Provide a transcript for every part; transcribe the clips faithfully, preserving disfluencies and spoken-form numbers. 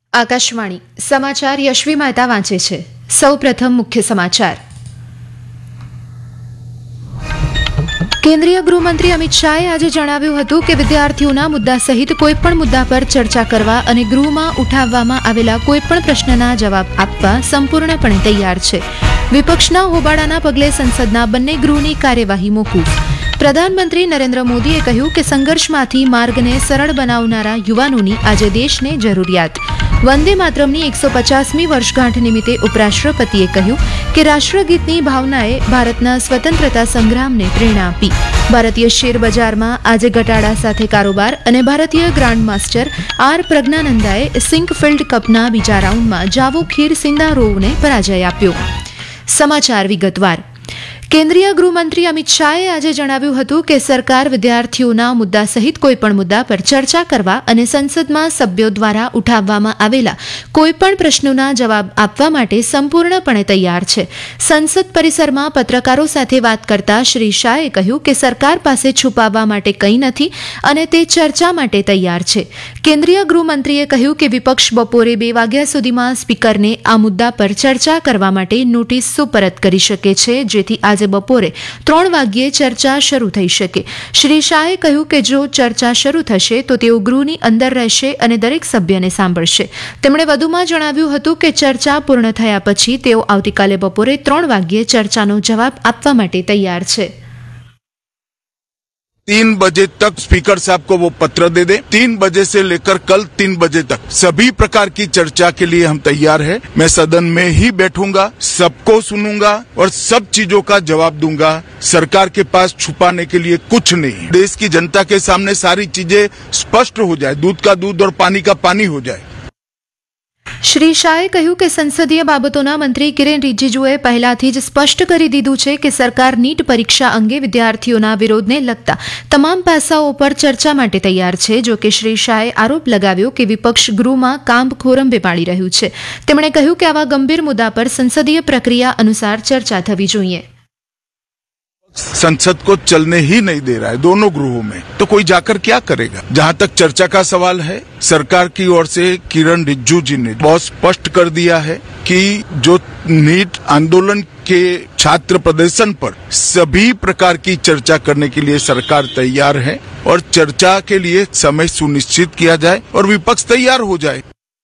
આકાશવાણી સમાચાર યશવી મહેતા વાંચે છે. સૌપ્રથમ મુખ્ય સમાચાર. કેન્દ્રીય ગૃહમંત્રી અમિત શાહે આજે જણાવ્યું હતું કે વિદ્યાર્થીઓના મુદ્દા સહિત કોઈપણ મુદ્દા પર ચર્ચા કરવા અને ગૃહમાં ઉઠાવવામાં આવેલા કોઈપણ પ્રશ્નના જવાબ આપવા સંપૂર્ણપણે તૈયાર છે. વિપક્ષના હોબાળાના પગલે સંસદના બંને ગૃહની કાર્યવાહી મોકૂફ. પ્રધાનમંત્રી નરેન્દ્ર મોદીએ કહ્યું કે સંઘર્ષમાંથી માર્ગને સરળ બનાવનારા યુવાનોની આજે દેશને જરૂરિયાત. વંદે માતરમની એકસો પચાસમી વર્ષગાંઠ નિમિત્તે ઉપરાષ્ટ્રપતિએ કહ્યું કે રાષ્ટ્રગીતની ભાવનાએ ભારતના સ્વતંત્રતા સંગ્રામને પ્રેરણા આપી. ભારતીય શેર બજારમાં આજે ઘટાડા સાથે કારોબાર અને ભારતીય ગ્રાન્ડ માસ્ટર આર પ્રજ્ઞાનંદાએ સિંકફિલ્ડ કપના બીજા રાઉન્ડમાં જાવો ખીર સિંધારોવને પરાજય આપ્યો. સમાચાર વિગતવાર. કેન્દ્રીય ગૃહમંત્રી અમિત શાહે આજે જણાવ્યું હતું કે સરકાર વિદ્યાર્થીઓના મુદ્દા સહિત કોઈપણ મુદ્દા પર ચર્ચા કરવા અને સંસદમાં સભ્યો દ્વારા ઉઠાવવામાં આવેલા કોઈપણ પ્રશ્નોના જવાબ આપવા માટે સંપૂર્ણપણે તૈયાર છે. સંસદ પરિસરમાં પત્રકારો સાથે વાત કરતા શ્રી શાહે કહ્યું કે સરકાર પાસે છુપાવવા માટે કંઈ નથી અને તે ચર્ચા માટે તૈયાર છે. કેન્દ્રીય ગૃહમંત્રીએ કહ્યું કે વિપક્ષ બપોરે બે વાગ્યા સુધીમાં સ્પીકરને આ મુદ્દા પર ચર્ચા કરવા માટે નોટિસ સુપરત કરી શકે છે, જેથી આજે બપોરે ત્રણ વાગ્યે ચર્ચા શરૂ થઈ શકે. શ્રી શાહે કહ્યું કે જો ચર્ચા શરૂ થશે તો તેઓ ગૃહની અંદર રહેશે અને દરેક સભ્યને સાંભળશે. તેમણે વધુમાં જણાવ્યું હતું કે ચર્ચા પૂર્ણ થયા પછી તેઓ આવતીકાલે બપોરે ત્રણ વાગ્યે ચર્ચાનો જવાબ આપવા માટે તૈયાર છે. तीन बजे तक स्पीकर साहब को वो पत्र दे दे. तीन बजे से लेकर कल तीन बजे तक सभी प्रकार की चर्चा के लिए हम तैयार हैं. मैं सदन में ही बैठूंगा, सबको सुनूंगा और सब चीजों का जवाब दूंगा. सरकार के पास छुपाने के लिए कुछ नहीं. देश की जनता के सामने सारी चीजें स्पष्ट हो जाए, दूध का दूध और पानी का पानी हो जाए. શ્રી શાહે કહ્યું કે સંસદીય બાબતોના મંત્રી કિરેન રિજિજુએ પહેલાથી જ સ્પષ્ટ કરી દીધું છે કે સરકાર નીટ પરીક્ષા અંગે વિદ્યાર્થીઓના વિરોધને લગતા તમામ પાસાઓ પર ચર્ચા માટે તૈયાર છે. જો કે શ્રી શાહે આરોપ લગાવ્યો કે વિપક્ષ ગૃહમાં કામ ખોરંભે પાડી રહ્યું છે. તેમણે કહ્યું કે આવા ગંભીર મુદ્દા પર સંસદીય પ્રક્રિયા અનુસાર ચર્ચા થવી જોઈએ. संसद को चलने ही नहीं दे रहा है दोनों गृहों में, तो कोई जाकर क्या करेगा. जहां तक चर्चा का सवाल है, सरकार की ओर से किरण रिजिजू जी ने बहुत स्पष्ट कर दिया है कि जो नीट आंदोलन के छात्र प्रदर्शन पर सभी प्रकार की चर्चा करने के लिए सरकार तैयार है और चर्चा के लिए समय सुनिश्चित किया जाए और विपक्ष तैयार हो जाए.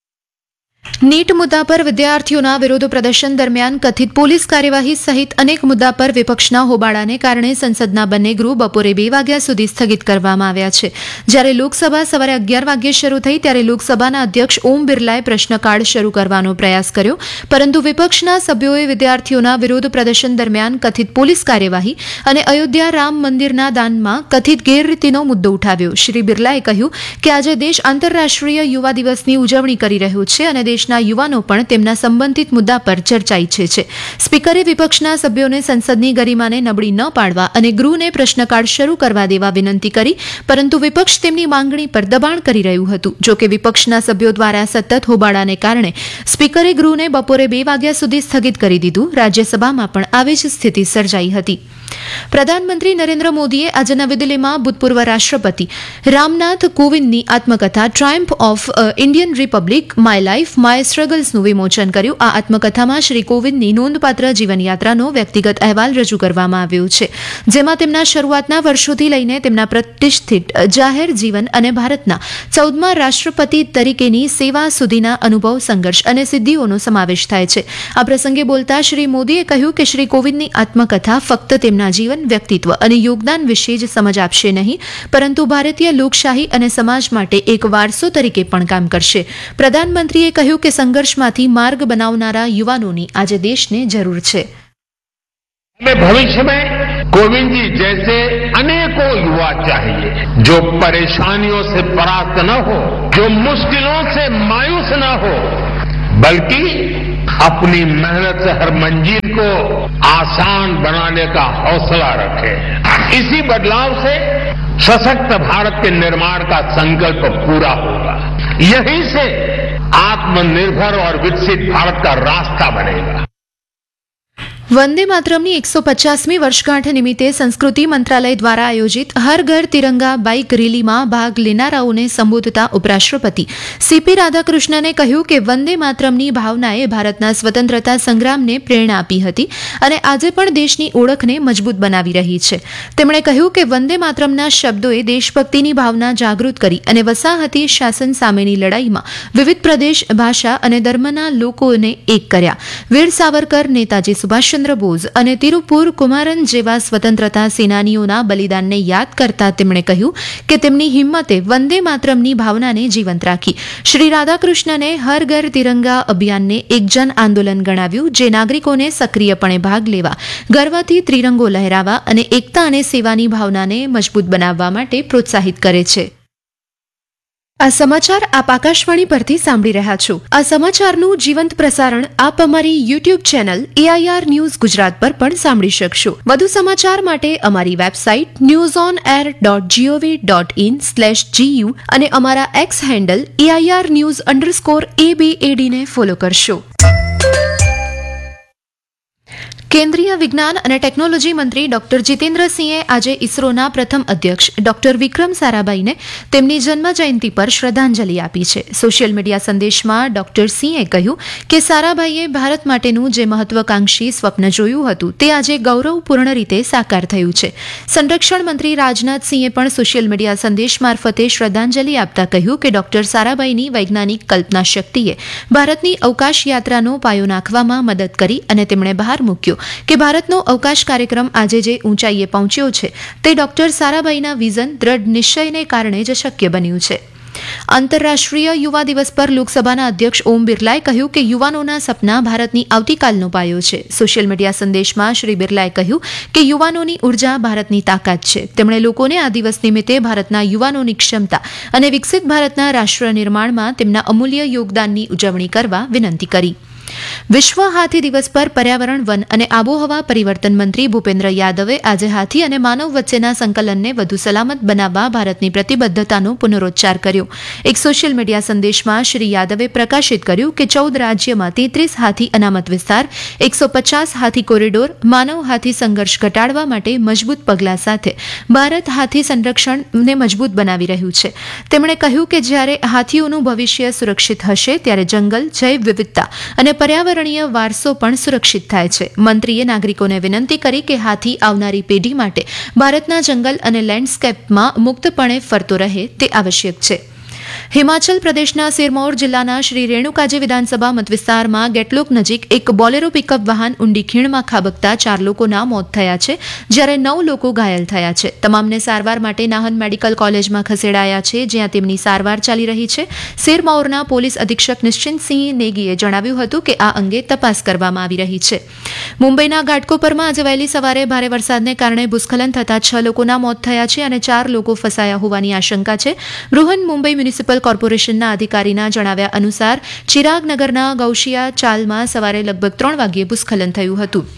નીટ મુદ્દા પર વિદ્યાર્થીઓના વિરોધ પ્રદર્શન દરમિયાન કથિત પોલીસ કાર્યવાહી સહિત અનેક મુદ્દા પર વિપક્ષના હોબાળાને કારણે સંસદના બંને ગૃહ બપોરે બે વાગ્યા સુધી સ્થગિત કરવામાં આવ્યા છે. જ્યારે લોકસભા સવારે અગિયાર વાગ્યે શરૂ થઈ ત્યારે લોકસભાના અધ્યક્ષ ઓમ બિરલાએ પ્રશ્નકાળ શરૂ કરવાનો પ્રયાસ કર્યો, પરંતુ વિપક્ષના સભ્યોએ વિદ્યાર્થીઓના વિરોધ પ્રદર્શન દરમિયાન કથિત પોલીસ કાર્યવાહી અને અયોધ્યા રામ મંદિરના દાનમાં કથિત ગેરરીતિનો મુદ્દો ઉઠાવ્યો. શ્રી બિરલાએ કહ્યું કે આજે દેશ આંતરરાષ્ટ્રીય યુવા દિવસની ઉજવણી કરી રહ્યો છે અને દેશના યુવાનો પણ તેમના સંબંધિત મુદ્દા પર ચર્ચા ઈચ્છે છે. સ્પીકરે વિપક્ષના સભ્યોને સંસદની ગરિમાને નબળી ન પાડવા અને ગૃહને પ્રશ્નકાળ શરૂ કરવા દેવા વિનંતી કરી, પરંતુ વિપક્ષ તેમની માંગણી પર દબાણ કરી રહ્યું હતું. જો કે વિપક્ષના સભ્યો દ્વારા સતત હોબાળાને કારણે સ્પીકરે ગૃહને બપોરે બે વાગ્યા સુધી સ્થગિત કરી દીધું. રાજ્યસભામાં પણ આવી જ સ્થિતિ સર્જાઈ હતી. પ્રધાનમંત્રી નરેન્દ્ર મોદીએ આજે નવી દિલ્હીમાં ભૂતપૂર્વ રાષ્ટ્રપતિ રામનાથ કોવિંદની આત્મકથા ટ્રાયમ્ફ of Indian Republic my life my સ્ટ્રગલ્સનું વિમોચન કર્યું. આ આત્મકથામાં શ્રી કોવિંદની નોંધપાત્ર જીવનયાત્રાનો વ્યક્તિગત અહેવાલ રજૂ કરવામાં આવ્યો છે, જેમાં તેમના શરૂઆતના વર્ષોથી લઈને તેમના પ્રતિષ્ઠિત જાહેર જીવન અને ભારતના ચૌદમા રાષ્ટ્રપતિ તરીકેની સેવા સુધીના અનુભવ, સંઘર્ષ અને સિદ્ધિઓનો સમાવેશ થાય છે. આ પ્રસંગે બોલતા શ્રી મોદીએ કહ્યું કે શ્રી કોવિંદની આત્મકથા ફક્ત તેમના જીવન, વ્યક્તિત્વ અને યોગદાન વિશે જ સમજ આપશે નહીં, પરંતુ ભારતીય લોકશાહી અને સમાજ માટે એક વારસો તરીકે પણ કામ કરશે. પ્રધાનમંત્રીએ કહ્યું કે સંઘર્ષમાંથી માર્ગ બનાવનારા યુવાનોની આજે દેશને જરૂર છે. हमें भविष्य में कोविंद जी जैसे अनेकों युवा चाहिए, जो परेशानियों से परास्त न हो, जो मुश्किलों से मायूस न हो, बल्कि अपनी मेहनत से हर मंजिल को आसान बनाने का हौसला रखे. इसी बदलाव से सशक्त भारत के निर्माण का संकल्प पूरा होगा. यहीं से आत्मनिर्भर और विकसित भारत का रास्ता बनेगा. વંદે માતરમની એકસો પચાસમી વર્ષગાંઠ નિમિત્તે સંસ્કૃતિ મંત્રાલય દ્વારા આયોજિત હર ઘર તિરંગા બાઇક રેલીમાં ભાગ લેનારાઓને સંબોધતા ઉપરાષ્ટ્રપતિ સીપી રાધાકૃષ્ણને કહ્યું કે વંદે માતરમની ભાવનાએ ભારતના સ્વતંત્રતા સંગ્રામને પ્રેરણા આપી હતી અને આજે પણ દેશની ઓળખને મજબૂત બનાવી રહી છે. તેમણે કહ્યું કે વંદે માતરમના શબ્દોએ દેશભક્તિની ભાવના જાગૃત કરી અને વસાહતી શાસન સામેની લડાઈમાં વિવિધ પ્રદેશ, ભાષા અને ધર્મના લોકોને એક કર્યા. વીર સાવરકર, નેતાજી સુભાષ ચંદ્ર બોઝ અને તિરુપુર કુમારન જેવા સ્વતંત્રતા સેનાનીઓના બલિદાનને યાદ કરતા તેમણે કહ્યું કે તેમની હિંમતે વંદે માતરમની ભાવનાને જીવંત રાખી. શ્રી રાધાકૃષ્ણને હર ઘર તિરંગા અભિયાનને એક જન આંદોલન ગણાવ્યું, જે નાગરિકોને સક્રિયપણે ભાગ લેવા, ગર્વથી ત્રિરંગો લહેરાવા અને એકતા અને સેવાની ભાવનાને મજબૂત બનાવવા માટે પ્રોત્સાહિત કરે છે. આ સમાચાર આપ આકાશવાણી પરથી સાંભળી રહ્યા છો. આ સમાચારનું જીવંત પ્રસારણ આપ અમારી YouTube channel AIR news Gujarat પર પણ સાંભળી શકશો. વધુ સમાચાર માટે અમારી website news on air dot GOV dot in slash GU અને અમારા x handle AIR news underscore એબીએડીને follow કરશો. કેન્દ્રીય વિજ્ઞાન અને ટેકનોલોજી મંત્રી ડોક્ટર જીતેન્દ્રસિંહે આજે ઇસરોના પ્રથમ અધ્યક્ષ ડોક્ટર વિક્રમ સારાભાઈને તેમની જન્મ જયંતિ પર શ્રદ્ધાંજલિ આપી છે. સોશિયલ મીડિયા સંદેશમાં ડોક્ટર સિંહે કહ્યું કે સારાભાઈએ ભારત માટેનું જે મહત્વાકાંક્ષી સ્વપ્ન જોયું હતું તે આજે ગૌરવપૂર્ણ રીતે સાકાર થયું છે. સંરક્ષણ મંત્રી રાજનાથસિંહે પણ સોશિયલ મીડિયા સંદેશ મારફતે શ્રદ્ધાંજલિ આપતા કહ્યું કે ડોક્ટર સારાભાઈની વૈજ્ઞાનિક કલ્પના શક્તિએ ભારતની અવકાશ યાત્રાનો પાયો નાખવામાં મદદ કરી અને તેમણે બહાર મૂક્યો કે ભારતનો અવકાશ કાર્યક્રમ આજે જે ઊંચાઈએ પહોંચ્યો છે તે ડોક્ટર સારાભાઈના વિઝન, દ્રઢ નિશ્ચયને કારણે જ શક્ય બન્યું છે. આંતરરાષ્ટ્રીય યુવા દિવસ પર લોકસભાના અધ્યક્ષ ઓમ બિરલાએ કહ્યું કે યુવાનોના સપના ભારતની આવતીકાલનો પાયો છે. સોશિયલ મીડિયા સંદેશમાં શ્રી બિરલાએ કહ્યું કે યુવાનોની ઉર્જા ભારતની તાકાત છે. તેમણે લોકોને આ દિવસ નિમિત્તે ભારતના યુવાનોની ક્ષમતા અને વિકસિત ભારતના રાષ્ટ્ર નિર્માણમાં તેમના અમૂલ્ય યોગદાનની ઉજવણી કરવા વિનંતી કરી. વિશ્વ હાથી દિવસ પર પર્યાવરણ, વન અને આબોહવા પરિવર્તન મંત્રી ભૂપેન્દ્ર યાદવે આજે હાથી અને માનવ વચ્ચેના સંકલનને વધુ સલામત બનાવવા ભારતની પ્રતિબદ્ધતાનો પુનરોચ્ચાર કર્યો. એક સોશિયલ મીડિયા સંદેશમાં શ્રી યાદવે પ્રકાશિત કર્યું કે ચૌદ રાજ્યમાં તેત્રીસ હાથી અનામત વિસ્તાર, એકસો પચાસ હાથી કોરિડોર, માનવ હાથી સંઘર્ષ ઘટાડવા માટે મજબૂત પગલાં સાથે ભારત હાથી સંરક્ષણને મજબૂત બનાવી રહ્યું છે. તેમણે કહ્યું કે જ્યારે હાથીઓનું ભવિષ્ય સુરક્ષિત હશે ત્યારે જંગલ, જૈવ વિવિધતા અને પર્યાવરણીય વારસો પણ સુરક્ષિત થાય છે. મંત્રીએ નાગરિકોને વિનંતી કરી કે હાથી આવનારી પેઢી માટે ભારતના જંગલ અને લેન્ડસ્કેપમાં મુક્તપણે ફરતો રહે તે આવશ્યક છે. હિમાચલ પ્રદેશના સિરમૌર જિલ્લાના શ્રી રેણુકાજી વિધાનસભા મતવિસ્તારમાં ગેટલોક નજીક એક બોલેરો પિકઅપ વાહન ઊંડી ખીણમાં ખાબકતા ચાર લોકોના મોત થયા છે, જ્યારે નવ લોકો ઘાયલ થયા છે. તમામને સારવાર માટે નાહન મેડિકલ કોલેજમાં ખસેડાયા છે, જ્યાં તેમની સારવાર ચાલી રહી છે. સિરમૌરના પોલીસ અધિક્ષક નિશ્ચિંતસિંહ નેગીએ જણાવ્યું હતું કે આ અંગે તપાસ કરવામાં આવી રહી છે. મુંબઈના ઘાટકોપરમાં આજે વહેલી સવારે ભારે વરસાદને કારણે ભૂસ્ખલન થતાં છ લોકોના મોત થયા છે અને ચાર લોકો ફસાયા હોવાની આશંકા છે. બૃહન મુંબઈ મ્યુનિસિપલ કોર્પોરેશનના અધિકારીના જણાવ્યા અનુસાર ચિરાગનગરના ગૌશિયા ચાલમાં સવારે લગભગ ત્રણ વાગ્યે ભૂસ્ખલન થયું હતું.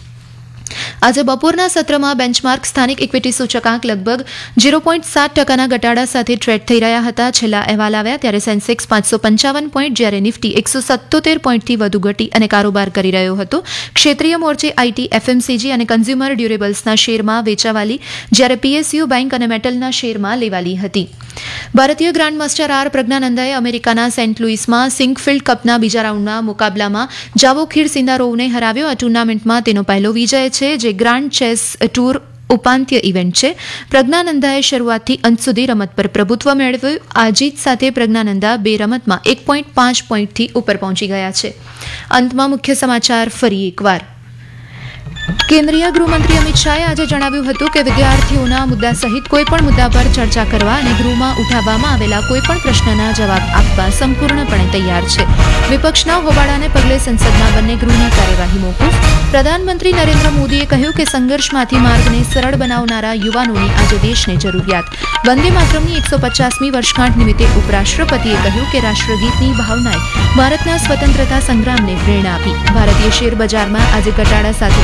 આજે બપોરના સત્રમાં બેન્ચમાર્ક સ્થાનિક ઇક્વિટી સૂચકાંક લગભગ ઝીરો પોઈન્ટ સાત ટકાના ઘટાડા સાથે ટ્રેડ થઈ રહ્યા હતા. છેલ્લા અહેવાલ આવ્યા ત્યારે સેન્સેક્સ પાંચસો પંચાવન પોઈન્ટ, જ્યારે નિફ્ટી એકસો સત્તોતેર પોઈન્ટથી વધુ ઘટી અને કારોબાર કરી રહ્યો હતો. ક્ષેત્રીય મોરચે આઈટી, એફએમસીજી અને કન્ઝ્યુમર ડ્યુરેબલ્સના શેરમાં વેચાવાલી, જ્યારે પીએસયુ, બેંક અને મેટલના શેરમાં લેવાલી હતી. ભારતીય ગ્રાન્ડમાસ્ટર આર પ્રજ્ઞાનંદાએ અમેરિકાના સેન્ટ લુઇસમાં સિંકફિલ્ડ કપના બીજા રાઉન્ડના મુકાબલામાં જાવો ખીરસિંદારોવને હરાવ્યો. આ ટુર્નામેન્ટમાં તેનો પહેલો વિજય છે, જે ગ્રાન્ડ ચેસ ટૂર ઉપાંત્ય ઇવેન્ટ છે. પ્રજ્ઞાનંદાએ શરૂઆતથી અંત સુધી રમત પર પ્રભુત્વ મેળવ્યું. આ જીત સાથે પ્રજ્ઞાનંદા બે રમતમાં એક પોઈન્ટ પાંચ પોઈન્ટથી ઉપર પહોંચી ગયા છે. અંતમાં મુખ્ય સમાચાર ફરી એકવાર. કેન્દ્રીય ગૃહમંત્રી અમિત શાહે આજે જણાવ્યું હતું કે વિદ્યાર્થીઓના મુદ્દા સહિત કોઈપણ મુદ્દા પર ચર્ચા કરવા અને ગૃહમાં ઉઠાવવામાં આવેલા કોઈપણ પ્રશ્નના જવાબ આપવા સંપૂર્ણપણે તૈયાર છે. વિપક્ષના હોબાળાને પગલે સંસદના બંને ગૃહની કાર્યવાહી મોકૂફ. પ્રધાનમંત્રી નરેન્દ્ર મોદીએ કહ્યું કે સંઘર્ષમાંથી માર્ગને સરળ બનાવનારા યુવાનોની આજે દેશને જરૂરિયાત. વંદે માતરમની એકસો પચાસમી વર્ષગાંઠ નિમિત્તે ઉપરાષ્ટ્રપતિએ કહ્યું કે રાષ્ટ્રગીતની ભાવનાએ ભારતના સ્વતંત્રતા સંગ્રામને પ્રેરણા આપી. ભારતીય શેર બજારમાં આજે ઘટાડા સાથે